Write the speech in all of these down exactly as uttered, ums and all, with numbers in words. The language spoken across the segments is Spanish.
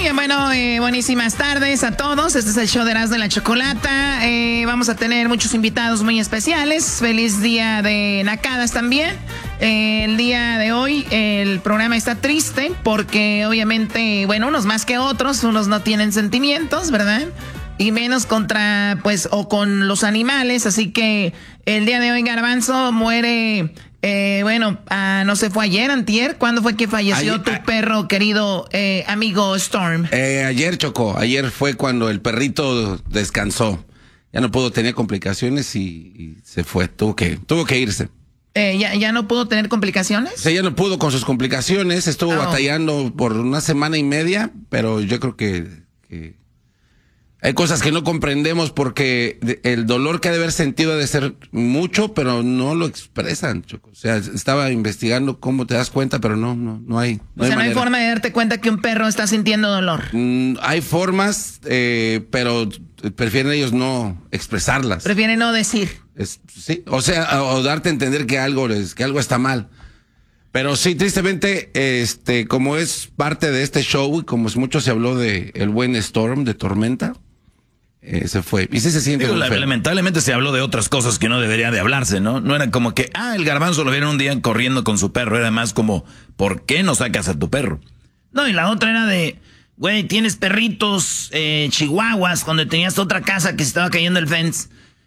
bien, bueno, eh, buenísimas tardes a todos. Este es el show de Erasmo de la Chocolata. Eh, vamos a tener muchos invitados muy especiales. Feliz día de Nacadas también. Eh, el día de hoy el programa está triste porque obviamente, bueno, unos más que otros, unos no tienen sentimientos, ¿verdad? Y menos contra, pues, o con los animales. Así que el día de hoy Garbanzo muere... Eh, bueno, ah, no sé, fue ayer, antier. ¿Cuándo fue que falleció ayer, tu ah, perro, querido eh, amigo Storm? Eh, ayer, Choco. Ayer fue cuando el perrito descansó. Ya no pudo tener complicaciones y, y se fue. Tuvo que, tuvo que irse. Eh, ¿ya, ¿Ya no pudo tener complicaciones? Sí, ya no pudo con sus complicaciones. Estuvo oh. batallando por una semana y media, pero yo creo que... que hay cosas que no comprendemos porque el dolor que ha de haber sentido ha de ser mucho, pero no lo expresan, Choco. O sea, estaba investigando cómo te das cuenta, pero no, no, no hay. No o sea, hay no hay forma de darte cuenta que un perro está sintiendo dolor. Mm, hay formas, eh, pero prefieren ellos no expresarlas. Prefieren no decir. Es, sí, o sea, o darte a entender que algo, que algo está mal. Pero sí, tristemente, este, como es parte de este show y como mucho se habló de el buen Storm, de Tormenta, Eh, se fue. Y sí se siente Digo, lamentablemente se habló de otras cosas que no debería de hablarse, ¿no? No era como que, ah, el Garbanzo lo vieron un día corriendo con su perro. Era más como, ¿por qué no sacas a tu perro? No, y la otra era de, güey, tienes perritos eh, chihuahuas cuando tenías otra casa que se estaba cayendo el fence,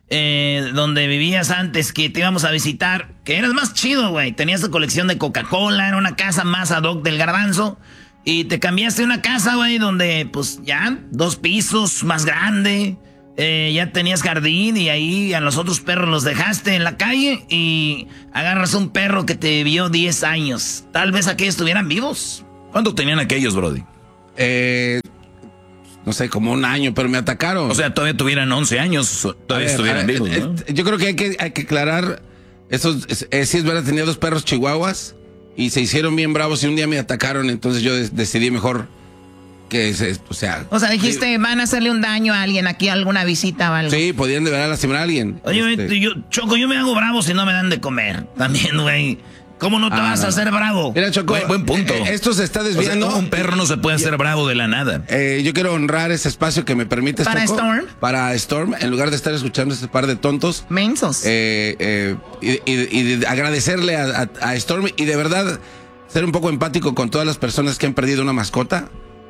eh, donde vivías antes, que te íbamos a visitar, que eras más chido, güey. Tenías tu colección de Coca-Cola, era una casa más ad hoc del Garbanzo. Y te cambiaste a una casa, güey, donde, pues, ya, dos pisos, más grande. Eh, ya tenías jardín y ahí a los otros perros los dejaste en la calle y agarras un perro que te vivió diez años. Tal vez aquellos estuvieran vivos. ¿Cuánto tenían aquellos, Brody? Eh, no sé, como un año, pero me atacaron. O sea, todavía tuvieran once años, todavía ver, estuvieran ver, vivos, ¿no? Yo creo que hay que, hay que aclarar, eso es, es, sí es verdad, tenía dos perros chihuahuas. Y se hicieron bien bravos y un día me atacaron, entonces yo de- decidí mejor que se, o sea... O sea, dijiste, sí, van a hacerle un daño a alguien aquí, alguna visita o algo. Sí, podían de verdad lastimar a alguien. Oye, este... yo, Choco, yo me hago bravo si no me dan de comer. También, güey. ¿Cómo no te ah, vas no. a hacer bravo? Mira, Choco, buen, buen punto. Eh, esto se está desviando. O sea, un perro no se puede hacer bravo de la nada. Eh, yo quiero honrar ese espacio que me permite ¿Para Choco, Storm? Para Storm, en lugar de estar escuchando este par de tontos. Mensos. Eh, eh, y, y, y de agradecerle a, a, a Storm y de verdad... ser un poco empático con todas las personas que han perdido una mascota.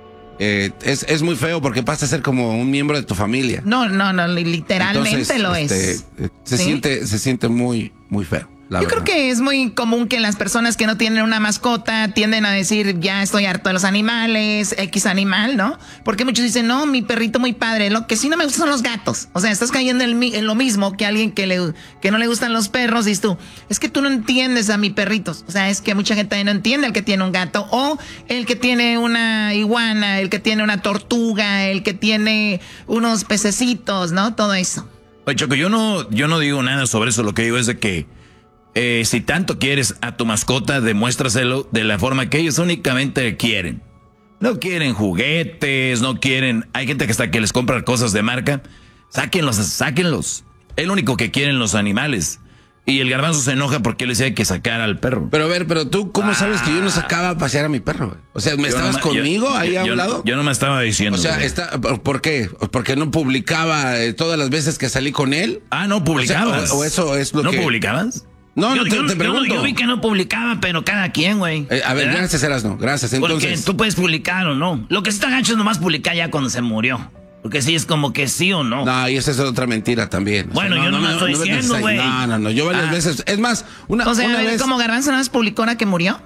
Eh, es, es muy feo porque pasa a ser como un miembro de tu familia. No, no, no, literalmente Entonces, lo este, es. Se, ¿Sí? siente, se siente muy, muy feo. La Yo verdad. creo que es muy común que las personas que no tienen una mascota tienden a decir, ya estoy harto de los animales, X animal, ¿no? Porque muchos dicen, no, mi perrito muy padre, lo que sí no me gustan son los gatos. O sea, estás cayendo en, en lo mismo que alguien que, le, que no le gustan los perros, dices tú, es que tú no entiendes a mi perrito. O sea, es que mucha gente no entiende el que tiene un gato, o el que tiene una iguana, el que tiene una tortuga, el que tiene unos pececitos, ¿no? Todo eso. Oye, Choco, yo no, yo no digo nada sobre eso, lo que digo es de que Eh, si tanto quieres a tu mascota, demuéstraselo de la forma que ellos únicamente quieren. No quieren juguetes, no quieren... Hay gente que hasta que les compra cosas de marca. Sáquenlos, sáquenlos. Es lo único que quieren los animales. Y el Garbanzo se enoja porque él decía que sacar al perro. Pero a ver, pero tú, ¿cómo ah. sabes que yo no sacaba a pasear a mi perro, güey? O sea, ¿me yo estabas no, conmigo yo, ahí a un lado? Yo no me estaba diciendo. O sea, está, ¿por qué? ¿Porque no publicaba eh, todas las veces que salí con él? Ah, no publicabas. O, sea, o, o eso es lo ¿No que... ¿No publicabas? No, yo, no, te, yo, te pregunto. Yo, yo vi que no publicaba, pero cada quien, güey. Eh, a ver, ¿verdad? Gracias, Erasmo, gracias. Entonces... Porque tú puedes publicar o no. Lo que está gacho es nomás publicar ya cuando se murió. Porque sí es como que sí o no. No, y esa es otra mentira también. Bueno, o sea, no, yo no, no me estoy no, diciendo, güey. No, no, no, yo varias ah. veces... Es más, una, o sea, una vez... como Garbanzo no es publicó una que murió.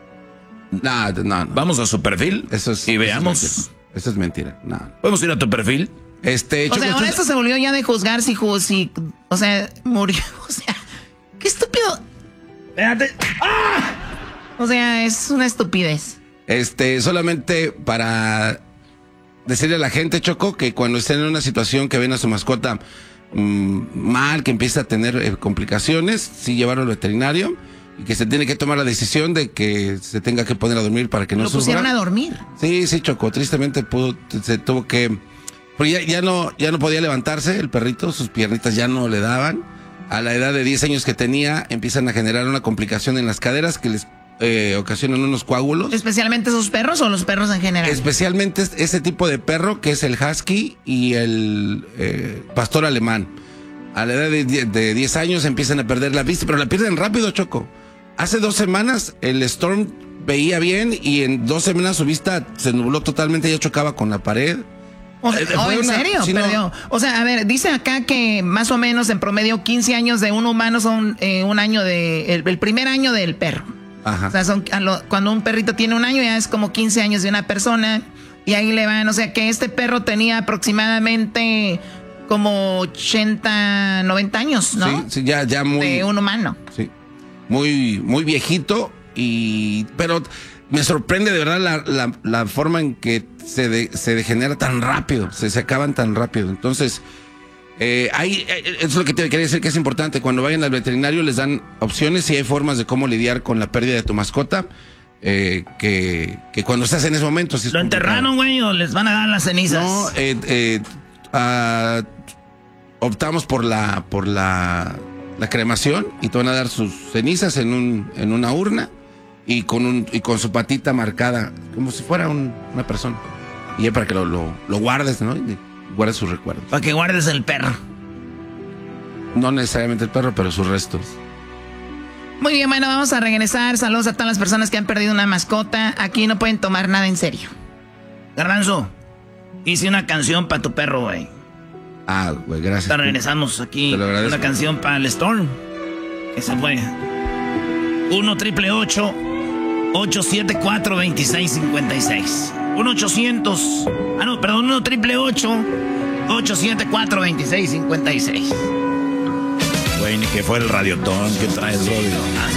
No, no, no. Vamos a su perfil eso es, y veamos. Eso es, eso es mentira. No. ¿Podemos ir a tu perfil? Este, o sea, ahora esto se volvió ya de juzgar si, si... O sea, murió. O sea, qué estúpido... Espérate. ¡Ah! O sea, es una estupidez. Este, solamente para decirle a la gente, Choco, que cuando estén en una situación que ven a su mascota mmm, mal, que empieza a tener eh, complicaciones, sí llevarlo al veterinario y que se tiene que tomar la decisión de que se tenga que poner a dormir para que no sufra. ¿Lo pusieron a dormir? Sí, sí, Choco, tristemente pudo, se tuvo que... Porque ya, ya, no, ya no podía levantarse el perrito, sus piernitas ya no le daban. A la edad de diez años que tenía, empiezan a generar una complicación en las caderas que les eh, ocasionan unos coágulos. ¿Especialmente esos perros o los perros en general? Especialmente ese tipo de perro que es el husky y el eh, pastor alemán. A la edad de diez años empiezan a perder la vista, pero la pierden rápido, Choco. Hace dos semanas el Storm veía bien y en dos semanas su vista se nubló totalmente, ya chocaba con la pared. O, eh, oh, ¿En una, serio? Si no, o sea, a ver, dice acá que más o menos en promedio quince años de un humano son eh, un año de... El, el primer año del perro. Ajá. O sea, son, lo, cuando un perrito tiene un año ya es como quince años de una persona y ahí le van, o sea que este perro tenía aproximadamente como ochenta, noventa años, ¿no? Sí, sí, ya, ya muy... De un humano. Sí, muy, muy viejito y... Pero me sorprende de verdad la, la, la forma en que se, de, se degenera tan rápido, se, se acaban tan rápido. Entonces, eh, hay, eso es lo que te quería decir que es importante. Cuando vayan al veterinario les dan opciones y hay formas de cómo lidiar con la pérdida de tu mascota. Eh, que, que cuando estás en ese momento... Si ¿Lo enterraron, güey, o les van a dar las cenizas? No, eh, eh, uh, optamos por la por la, la cremación y te van a dar sus cenizas en un en una urna y con un y con su patita marcada como si fuera un, una persona y es para que lo, lo, lo guardes, ¿no? Y guardes sus recuerdos. Para que guardes el perro. No necesariamente el perro, pero sus restos. Muy bien, bueno, vamos a regresar. Saludos a todas las personas que han perdido una mascota. Aquí no pueden tomar nada en serio. Garbanzo, hice una canción para tu perro, güey. Ah, güey, gracias. Te regresamos aquí. Te lo agradezco. Una canción para el Storm. Esa fue. uno triple ocho, ocho siete cuatro, dos seis cinco seis. uno ochocientos. Ah, no, perdón, uno triple ocho, ocho siete cuatro, dos seis cinco seis. Güey, ni que fuera el radiotón que traes, Rodrigo.